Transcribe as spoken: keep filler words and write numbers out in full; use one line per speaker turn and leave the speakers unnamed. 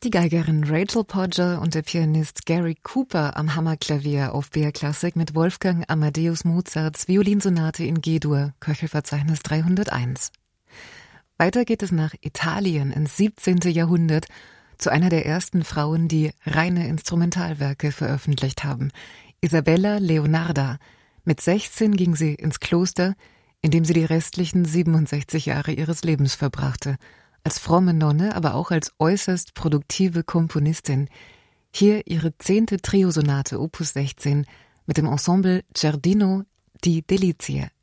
Die Geigerin Rachel Podger und der Pianist Gary Cooper am Hammerklavier auf B R Klassik mit Wolfgang Amadeus Mozarts Violinsonate in G-Dur, Köchelverzeichnis dreihunderteins. Weiter geht es nach Italien ins siebzehnte. Jahrhundert zu einer der ersten Frauen, die reine Instrumentalwerke veröffentlicht haben, Isabella Leonarda. Mit sechzehn ging sie ins Kloster, in dem sie die restlichen siebenundsechzig Jahre ihres Lebens verbrachte. Als fromme Nonne, aber auch als äußerst produktive Komponistin. Hier ihre zehnte Triosonate Opus sechzehn mit dem Ensemble Giardino di Delizie.